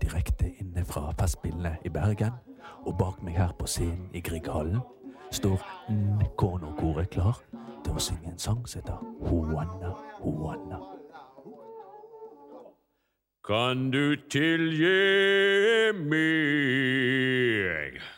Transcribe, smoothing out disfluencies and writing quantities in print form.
direkte inne fra Festspillene i Bergen, og bak meg her på scenen i Grieghallen står Nkono-koret klar til å synge en sang som heter Hoanna, Hoanna. Kan du tilgi meg?